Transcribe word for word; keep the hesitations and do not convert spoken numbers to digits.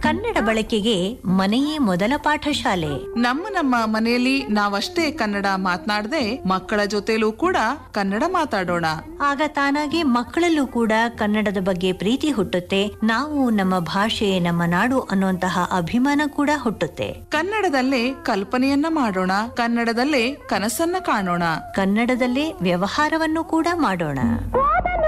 ಕನ್ನಡ ಬಳಕೆಗೆ ಮನೆಯೇ ಮೊದಲ ಪಾಠಶಾಲೆ. ನಮ್ಮ ನಮ್ಮ ಮನೆಯಲ್ಲಿ ನಾವಷ್ಟೇ ಕನ್ನಡ ಮಾತನಾಡದೆ ಮಕ್ಕಳ ಜೊತೆಲೂ ಕೂಡ ಕನ್ನಡ ಮಾತಾಡೋಣ. ಆಗ ತಾನಾಗಿ ಮಕ್ಕಳಲ್ಲೂ ಕೂಡ ಕನ್ನಡದ ಬಗ್ಗೆ ಪ್ರೀತಿ ಹುಟ್ಟುತ್ತೆ. ನಾವು ನಮ್ಮ ಭಾಷೆ, ನಮ್ಮ ನಾಡು ಅನ್ನುವಂತಹ ಅಭಿಮಾನ ಕೂಡ ಹುಟ್ಟುತ್ತೆ. ಕನ್ನಡದಲ್ಲೇ ಕಲ್ಪನೆಯನ್ನ ಮಾಡೋಣ, ಕನ್ನಡದಲ್ಲೇ ಕನಸನ್ನ ಕಾಣೋಣ, ಕನ್ನಡದಲ್ಲೇ ವ್ಯವಹಾರವನ್ನು ಕೂಡ ಮಾಡೋಣ.